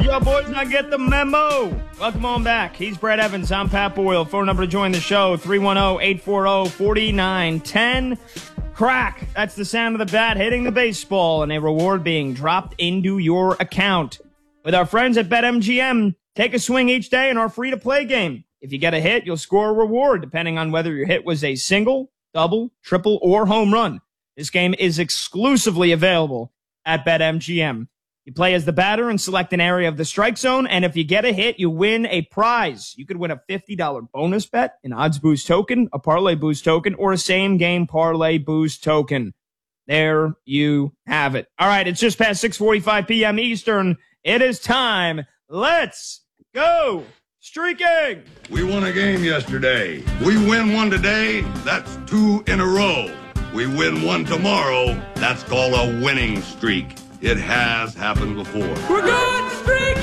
y'all boys not get the memo? Welcome on back. He's Brad Evans. I'm Pat Boyle. Phone number to join the show, 310-840-4910. Crack. That's the sound of the bat hitting the baseball and a reward being dropped into your account. With our friends at BetMGM, take a swing each day in our free-to-play game. If you get a hit, you'll score a reward depending on whether your hit was a single, double, triple, or home run. This game is exclusively available at BetMGM. You play as the batter and select an area of the strike zone, and if you get a hit, you win a prize. You could win a $50 bonus bet, an odds boost token, a parlay boost token, or a same-game parlay boost token. There you have it. All right, it's just past 6:45 p.m. Eastern. It is time. Let's go streaking. We won a game yesterday. We win one today, that's 2 in a row. We win one tomorrow, that's called a winning streak. It has happened before. We're good streak!